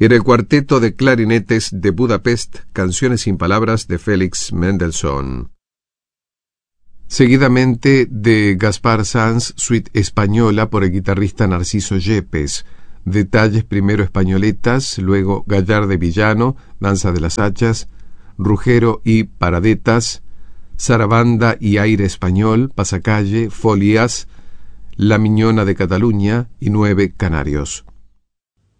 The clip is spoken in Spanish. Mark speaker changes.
Speaker 1: Era el cuarteto de clarinetes de Budapest, Canciones sin palabras de Félix Mendelssohn. Seguidamente de Gaspar Sanz, Suite española por el guitarrista Narciso Yepes. Detalles primero españoletas, luego Gallar de Villano, Danza de las Hachas, Rugero y Paradetas, Sarabanda y Aire Español, Pasacalle, Folias, La Miñona de Cataluña y 9 Canarios.